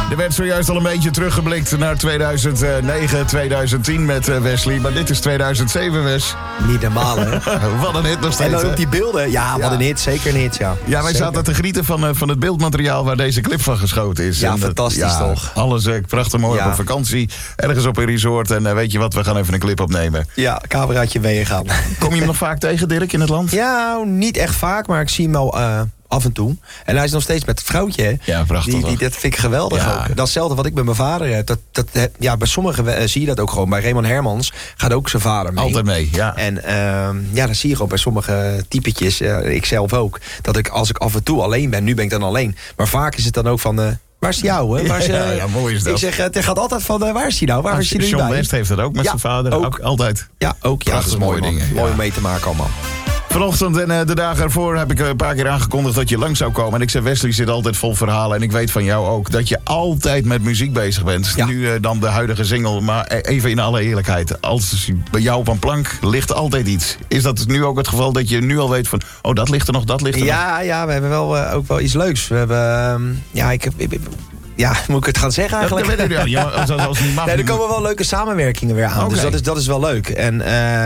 Er werd zojuist al een beetje teruggeblikt naar 2009, 2010 met Wesley. Maar dit is 2007, Wes. Niet normaal, hè? Wat een hit nog steeds. En dan op die beelden. Ja, wat een hit. Zeker een hit, ja. Ja, wij zaten te genieten van het beeldmateriaal waar deze clip van geschoten is. Ja, en fantastisch toch? Alles prachtig mooi op vakantie. Ergens op een resort. En weet je wat, we gaan even een clip opnemen. Ja, cameraatje meegaan. Kom je hem nog vaak tegen, Dirk, in het land? Ja, niet echt vaak, maar ik zie hem wel af en toe. En hij is nog steeds met het vrouwtje, hè? Ja, prachtig. Dat vind ik geweldig ook. Dat is hetzelfde wat ik bij mijn vader heb. Ja, bij sommigen zie je dat ook gewoon. Bij Raymond Hermans gaat ook zijn vader mee. Altijd mee, ja. En dan zie je gewoon bij sommige typetjes, ik zelf ook, dat als ik af en toe alleen ben, nu ben ik dan alleen. Maar vaak is het dan ook van... waar is die ouwe? Ja, mooi is dat. Ik zeg, het gaat altijd van, waar is die nou? Waar is die nu bij? John West heeft dat ook met zijn vader. Ook altijd. Ja, ook. Ja, dat is mooie mooi, dingen. Mooi om mee te maken allemaal. Vanochtend en de dagen ervoor heb ik een paar keer aangekondigd dat je lang zou komen. En ik zei, Wesley zit altijd vol verhalen. En ik weet van jou ook dat je altijd met muziek bezig bent. Ja. Nu dan de huidige single. Maar even in alle eerlijkheid. Als bij jou op een plank ligt altijd iets. Is dat nu ook het geval dat je nu al weet van... oh, dat ligt er nog, dat ligt er nog? Ja, we hebben wel ook wel iets leuks. We hebben... moet ik het gaan zeggen eigenlijk? Dat weet ik niet. Als niet mag. Nee, er komen wel leuke samenwerkingen weer aan. Okay. Dus dat is wel leuk. En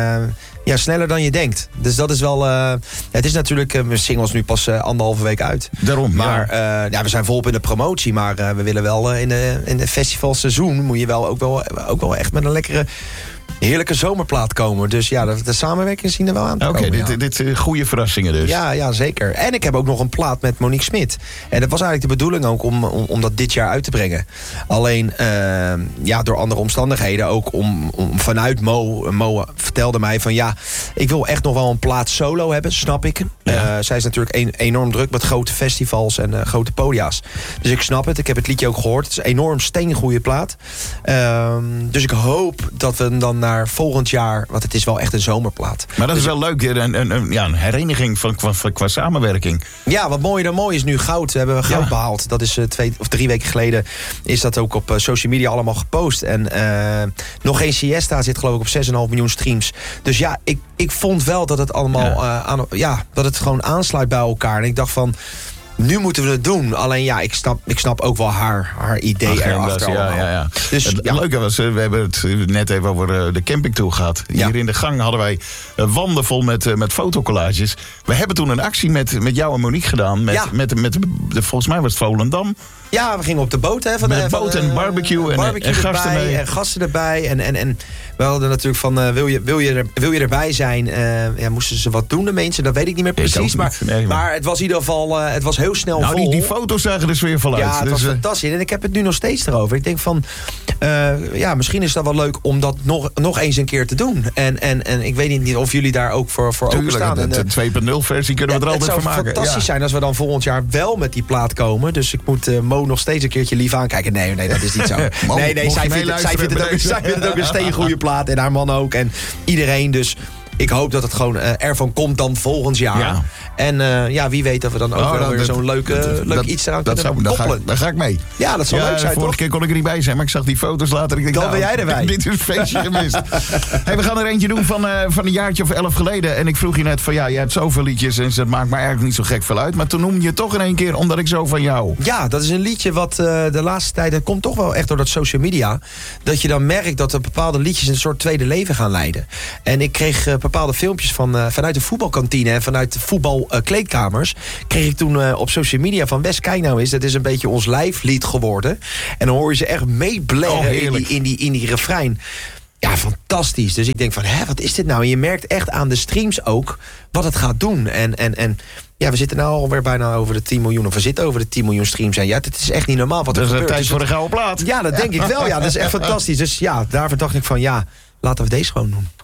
sneller dan je denkt. Dus dat is wel... het is natuurlijk... mijn single is nu pas 1,5 week uit. Daarom, maar we zijn volop in de promotie. Maar we willen wel in de festivalseizoen... moet je wel ook wel echt met een lekkere... heerlijke zomerplaat komen. Dus ja, de samenwerking zien er wel aan te komen. Oké, dit zijn goede verrassingen dus. Ja, zeker. En ik heb ook nog een plaat met Monique Smit. En dat was eigenlijk de bedoeling ook om dat dit jaar uit te brengen. Alleen, door andere omstandigheden ook om vanuit Mo vertelde mij van ik wil echt nog wel een plaat solo hebben, snap ik. Ja. Zij is natuurlijk enorm druk met grote festivals en grote podia's. Dus ik snap het. Ik heb het liedje ook gehoord. Het is een enorm steengoede plaat. Dus ik hoop dat we hem dan naar volgend jaar, want het is wel echt een zomerplaat. Maar dat is wel leuk, een hereniging qua samenwerking. Ja, wat mooier dan mooi is nu goud. We hebben goud behaald. Dat is 2 of 3 weken geleden is dat ook op social media allemaal gepost. En nog geen siesta zit geloof ik op 6,5 miljoen streams. Dus ja, ik vond wel dat het allemaal dat het gewoon aansluit bij elkaar. En ik dacht van, nu moeten we het doen. Alleen ik snap ook wel haar idee erachter. Ja. Dus, het leuke was, we hebben het net even over de campingtour gehad. Hier in de gang hadden wij wanden vol met fotocollages. We hebben toen een actie met jou en Monique gedaan. Met volgens mij was het Volendam. Ja, we gingen op de boot. Met boot en barbecue en gasten mee. En gasten erbij. En we hadden natuurlijk van, wil je erbij zijn? Moesten ze wat doen, de mensen? Dat weet ik niet meer precies. Maar het was in ieder geval, het was heel snel vol. Die foto's zagen er sfeervol uit. Ja, het was fantastisch. En ik heb het nu nog steeds erover. Ik denk van, misschien is dat wel leuk om dat nog eens een keer te doen. En ik weet niet of jullie daar ook voor openstaan. De 2.0 versie kunnen we er altijd van maken. Het zou fantastisch zijn als we dan volgend jaar wel met die plaat komen. Dus ik moet Mo nog steeds een keertje lief aankijken. Nee, dat is niet zo. Zij vindt het ook een steengoede plaat. En haar man ook. En iedereen. Dus ik hoop dat het gewoon ervan komt dan volgend jaar. Ja. En wie weet dat we dan ook weer zo'n leuk iets eraan kunnen koppelen. Daar ga ik mee. Ja, dat zou leuk zijn, vorige keer kon ik er niet bij zijn, maar ik zag die foto's later. Ik denk, dan ben jij erbij. Dit is een feestje gemist. We gaan er eentje doen van een jaartje of 11 geleden. En ik vroeg je net van, je hebt zoveel liedjes en het maakt me eigenlijk niet zo gek veel uit. Maar toen noemde je toch in één keer, omdat ik zo van jou. Ja, dat is een liedje wat de laatste tijd, dat komt toch wel echt door dat social media, dat je dan merkt dat er bepaalde liedjes een soort tweede leven gaan leiden. En ik kreeg bepaalde filmpjes vanuit de voetbalkantine en vanuit de voetbalkleedkamers kreeg ik toen op social media van Wes, kijk nou eens, dat is een beetje ons lijflied geworden. En dan hoor je ze echt meeblaren in die refrein. Ja, fantastisch. Dus ik denk van, wat is dit nou? En je merkt echt aan de streams ook wat het gaat doen. En we zitten nou alweer bijna over de 10 miljoen. Of we zitten over de 10 miljoen streams. En het is echt niet normaal wat er gebeurt. Dat is tijd voor de gouden plaat. Ja, dat denk ik wel. Ja, dat is echt fantastisch. Dus daarvoor dacht ik van, laten we deze gewoon doen.